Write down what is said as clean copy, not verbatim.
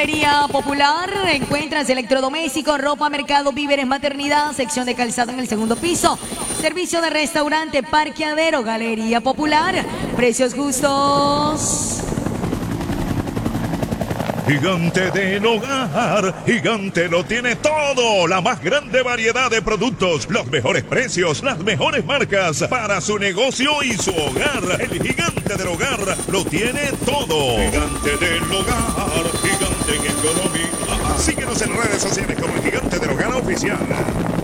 Galería Popular. Encuentras electrodomésticos, ropa, mercado, víveres, maternidad, sección de calzado en el segundo piso. Servicio de restaurante, parqueadero, Galería Popular. Precios justos. Gigante del Hogar, Gigante lo tiene todo, la más grande variedad de productos, los mejores precios, las mejores marcas para su negocio y su hogar. El Gigante del Hogar lo tiene todo. Gigante del Hogar, Gigante en economía. Síguenos en redes sociales como el Gigante del Hogar Oficial.